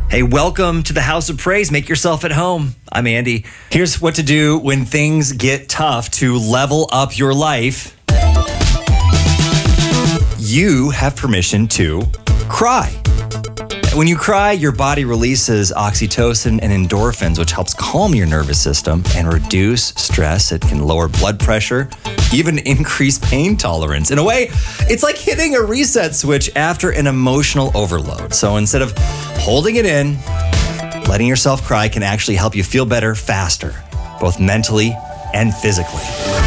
Hey, welcome to the House of Praise. Make yourself at home. I'm Andy. Here's what to do when things get tough to level up your life. You have permission to cry. When you cry, your body releases oxytocin and endorphins, which helps calm your nervous system and reduce stress. It can lower blood pressure, even increase pain tolerance. In a way, it's like hitting a reset switch after an emotional overload. So instead of holding it in, letting yourself cry can actually help you feel better faster, both mentally and physically.